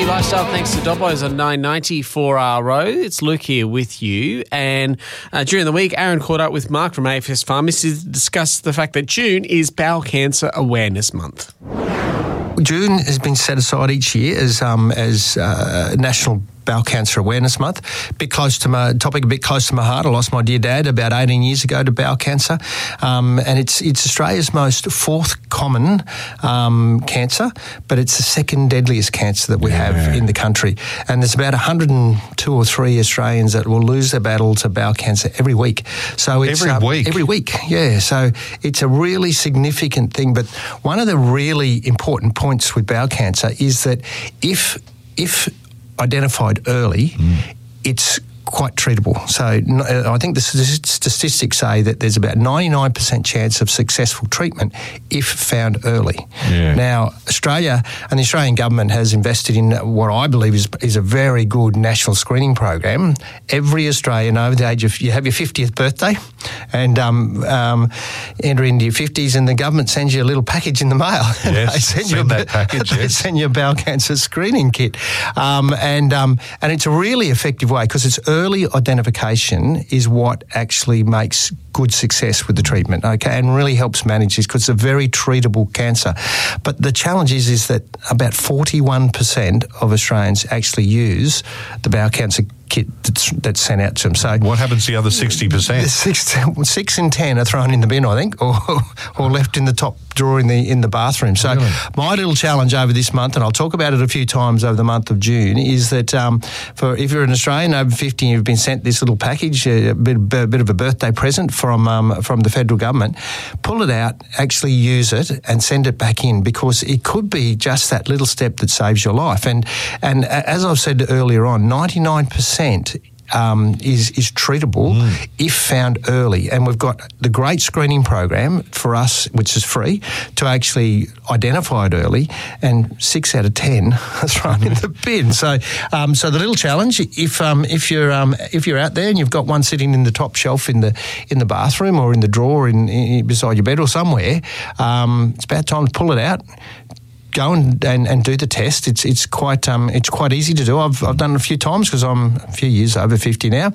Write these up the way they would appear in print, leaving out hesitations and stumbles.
Healthy Lifestyle thanks to Dobbo's on 990 4RO. It's Luke here with you. And during the week, Aaron caught up with Mark from AFS Pharmacy to discuss the fact that June is Bowel Cancer Awareness Month. June has been set aside each year as National Bowel Cancer Awareness Month. A bit close to my heart. I lost my dear dad about 18 years ago to bowel cancer, and it's Australia's most fourth common cancer, but it's the second deadliest cancer that we have in the country. And there's about 102 or 3 Australians that will lose their battle to bowel cancer every week. So it's every week, yeah. So it's a really significant thing. But one of the really important points with bowel cancer is that if identified early, it's quite treatable. So I think the statistics say that there's about 99% chance of successful treatment if found early. Yeah. Now, Australia and the Australian government has invested in what I believe is a very good national screening program. Every Australian over the age of, you have your 50th birthday and enter into your 50s, and the government sends you a little package in the mail. Yes, They send you a bowel cancer screening kit. And it's a really effective way because it's early identification is what actually makes good success with the treatment, okay, and really helps manage this because it's a very treatable cancer. But the challenge is that about 41% of Australians actually use the bowel cancer kit that's sent out to them. So what happens to the other 60%? 6 in 10 are thrown in the bin, I think, or left in the top drawer in the bathroom. So my little challenge over this month, and I'll talk about it a few times over the month of June, is that if you're an Australian over 50 and you've been sent this little package, a bit of a birthday present from the federal government, pull it out, actually use it, and send it back in, because it could be just that little step that saves your life. And as I've said earlier on, 99% is treatable if found early. And we've got the great screening program for us, which is free, to actually identify it early, and 6 out of 10 are thrown in the bin. So the little challenge, if you're out there and you've got one sitting in the top shelf in the bathroom or in the drawer in beside your bed or somewhere, it's about time to pull it out. Go and do the test. It's quite easy to do. I've done it a few times because I'm a few years over 50 now,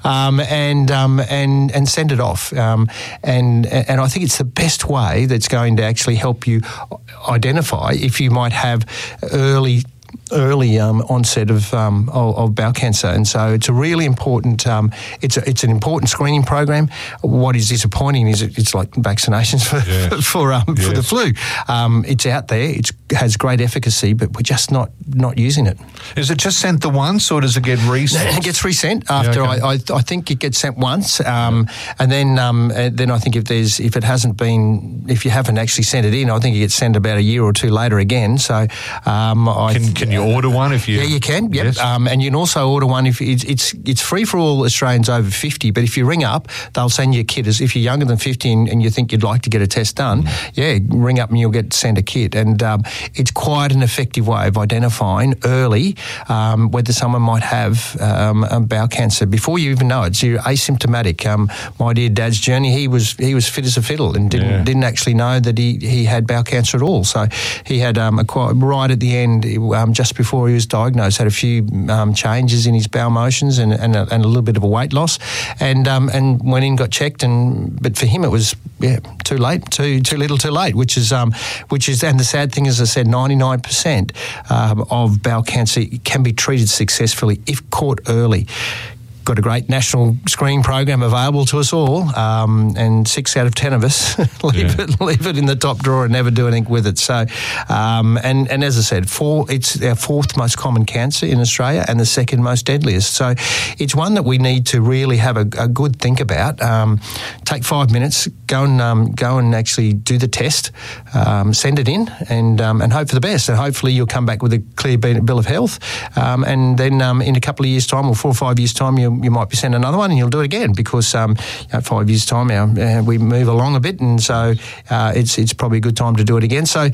and send it off. And I think it's the best way that's going to actually help you identify if you might have early onset of bowel cancer. And so it's a really important, it's an important screening program. What is disappointing is it's like vaccinations for the flu. It's out there, it has great efficacy, but we're just not using it. Is it just sent the once, or does it get resent? It gets resent after, I think it gets sent once, and then I think if you haven't actually sent it in, I think it gets sent about a year or two later again. So can you order one if you? Yeah, you can. Yep. Yes. And you can also order one if it's free for all Australians over 50. But if you ring up, they'll send you a kit. If you're younger than 50 and you think you'd like to get a test done, ring up and you'll get sent a kit. And it's quite an effective way of identifying early whether someone might have bowel cancer before you even know it. So you're asymptomatic. My dear dad's journey, he was fit as a fiddle and didn't actually know that he had bowel cancer at all. So he had right at the end, just before he was diagnosed, had a few changes in his bowel motions and a little bit of a weight loss, and went in, got checked, but for him it was too late, too little, too late. Which is, and the sad thing is, I said, 99% of bowel cancer can be treated successfully if caught early. Got a great national screening program available to us all, and 6 out of 10 of us leave it in the top drawer and never do anything with it. So, and as I said, it's our 4th most common cancer in Australia and the 2nd most deadliest. So, it's one that we need to really have a good think about. Take 5 minutes, go and actually do the test, send it in, and hope for the best. And hopefully, you'll come back with a clear bill of health, and then in a couple of years' time, or 4 or 5 years' time, you might be sent another one and you'll do it again because 5 years' time we move along a bit, and so it's probably a good time to do it again. So,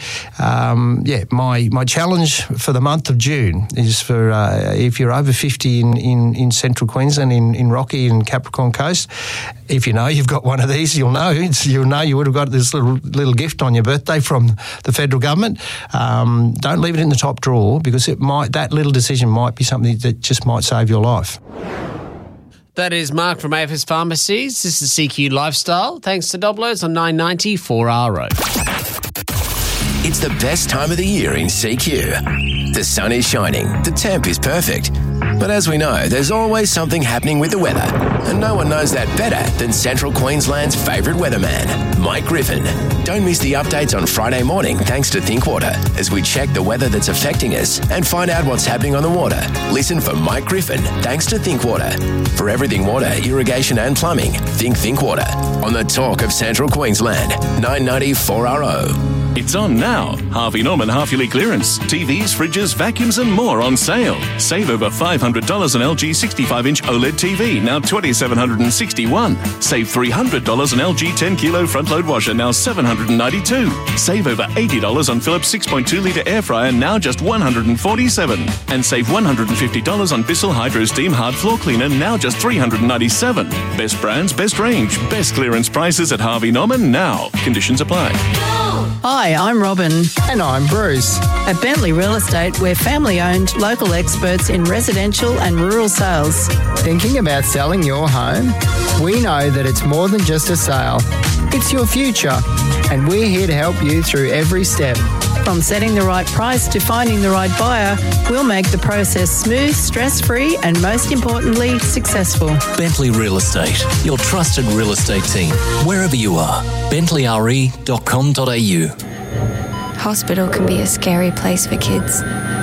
my challenge for the month of June is for if you're over 50 in central Queensland, in Rocky and Capricorn Coast, if you know you've got one of these, you'll know you would have got this little gift on your birthday from the federal government. Don't leave it in the top drawer because that little decision might be something that just might save your life. That is Mark from AFS Pharmacies. This is CQ Lifestyle. Thanks to Doblos on 990 4RO. It's the best time of the year in CQ. The sun is shining, the temp is perfect. But as we know, there's always something happening with the weather. And no one knows that better than Central Queensland's favourite weatherman, Mike Griffin. Don't miss the updates on Friday morning thanks to Thinkwater as we check the weather that's affecting us and find out what's happening on the water. Listen for Mike Griffin thanks to Thinkwater. For everything water, irrigation and plumbing, think Thinkwater. On the talk of Central Queensland, 990 4RO. It's on now. Harvey Norman half-yearly clearance. TVs, fridges, vacuums and more on sale. Save over $500 on LG 65-inch OLED TV, now $2,761. Save $300 on LG 10-kilo front-load washer, now $792. Save over $80 on Philips 6.2-litre air fryer, now just $147. And save $150 on Bissell Hydro Steam hard floor cleaner, now just $397. Best brands, best range, best clearance prices at Harvey Norman now. Conditions apply. Hi, I'm Robin. And I'm Bruce. At Bentley Real Estate, we're family-owned, local experts in residential and rural sales. Thinking about selling your home? We know that it's more than just a sale. It's your future, and we're here to help you through every step. From setting the right price to finding the right buyer, we'll make the process smooth, stress-free, and most importantly, successful. Bentley Real Estate, your trusted real estate team, wherever you are. BentleyRE.com.au. Hospital can be a scary place for kids.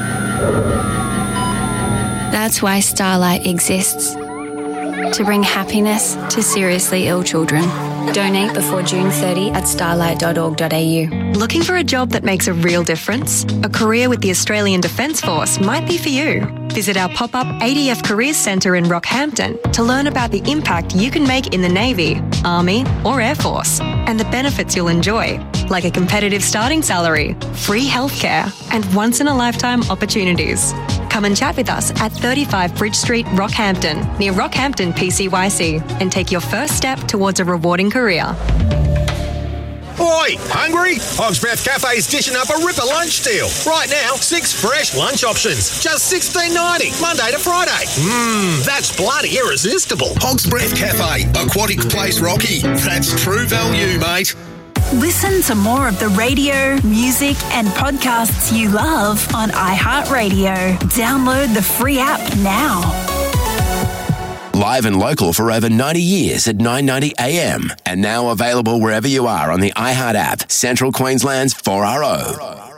That's why Starlight exists. To bring happiness to seriously ill children. Donate before June 30 at starlight.org.au. Looking for a job that makes a real difference? A career with the Australian Defence Force might be for you. Visit our pop-up ADF Careers Centre in Rockhampton to learn about the impact you can make in the Navy, Army or Air Force and the benefits you'll enjoy, like a competitive starting salary, free healthcare and once-in-a-lifetime opportunities. Come and chat with us at 35 Bridge Street, Rockhampton, near Rockhampton PCYC, and take your first step towards a rewarding career. Oi, hungry? Hog's Breath Cafe's dishing up a ripper lunch deal. Right now, 6 fresh lunch options, just $16.90, Monday to Friday. That's bloody irresistible. Hog's Breath Cafe, Aquatic Place Rocky. That's true value, mate. Listen to more of the radio, music and podcasts you love on iHeartRadio. Download the free app now. Live and local for over 90 years at 990 AM. And now available wherever you are on the iHeart app. Central Queensland's 4RO.